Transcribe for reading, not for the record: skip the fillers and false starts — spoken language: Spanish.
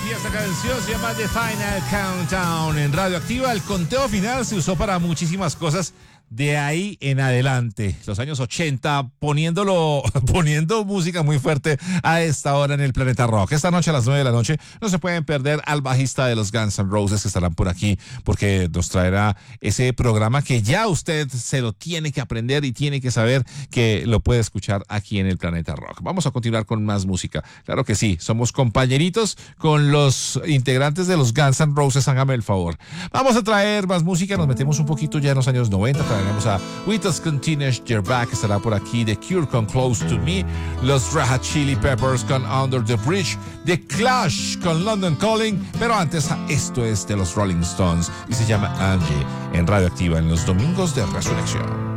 Y esta canción se llama The Final Countdown en Radioactiva. El conteo final se usó para muchísimas cosas de ahí en adelante. Los años 80, poniendo música muy fuerte a esta hora en el Planeta Rock. Esta noche a las 9 de la noche no se pueden perder al bajista de los Guns N' Roses, que estarán por aquí porque nos traerá ese programa que ya usted se lo tiene que aprender y tiene que saber que lo puede escuchar aquí en el Planeta Rock. Vamos a continuar con más música. Claro que sí, somos compañeritos con los integrantes de los Guns N' Roses, hágame el favor. Vamos a traer más música, nos metemos un poquito ya en los años 90, tenemos a With Us Continues Your Back, estará por aquí The Cure con Close to Me, los Red Hot Chili Peppers con Under the Bridge, The Clash con London Calling, pero antes esto es de los Rolling Stones y se llama Angie en Radioactiva en los domingos de Resurrección.